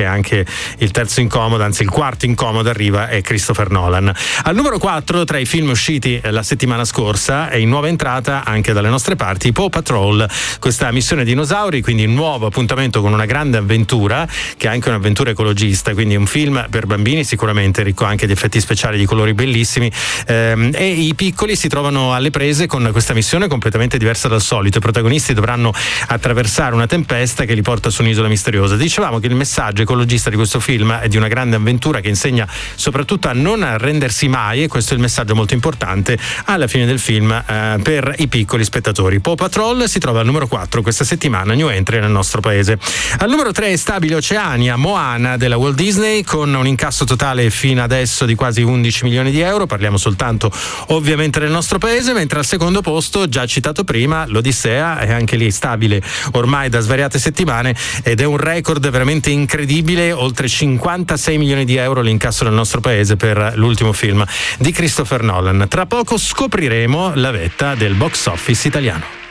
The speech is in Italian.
che è anche il terzo incomodo, anzi il quarto incomodo arriva, è Christopher Nolan. Al numero 4 tra i film usciti la settimana scorsa è in nuova entrata anche dalle nostre parti Paw Patrol, questa missione dinosauri, quindi un nuovo appuntamento con una grande avventura che è anche un'avventura ecologista, quindi un film per bambini sicuramente ricco anche di effetti speciali, di colori bellissimi, e i piccoli si trovano alle prese con questa missione completamente diversa dal solito. I protagonisti dovranno attraversare una tempesta che li porta su un'isola misteriosa. Dicevamo che il messaggio ecologista di questo film è di una grande avventura che insegna soprattutto a non arrendersi mai, e questo è il messaggio molto importante alla fine del film per i piccoli spettatori. Paw Patrol si trova al numero 4 questa settimana, new entry nel nostro paese. Al numero 3 è stabile Oceania, Moana della Walt Disney, con un incasso totale fino adesso di quasi 11 milioni di euro, parliamo soltanto ovviamente del nostro paese, mentre al secondo posto, già citato prima, l'Odissea, è anche lì stabile ormai da svariate settimane ed è un record veramente incredibile, oltre 56 milioni di euro l'incasso nel nostro paese per l'ultimo film di Christopher Nolan. Tra poco scopriremo la vetta del box office italiano.